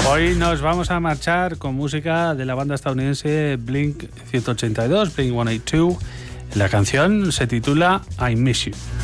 Hoy nos vamos a marchar con música de la banda estadounidense Blink 182, Blink 182. La canción se titula I Miss You.